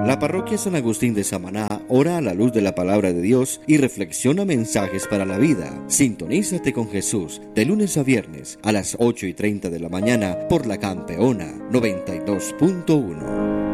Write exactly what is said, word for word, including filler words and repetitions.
La parroquia San Agustín de Samaná ora a la luz de la palabra de Dios y reflexiona mensajes para la vida. Sintonízate con Jesús de lunes a viernes a las ocho y treinta de la mañana por la Campeona noventa y dos punto uno.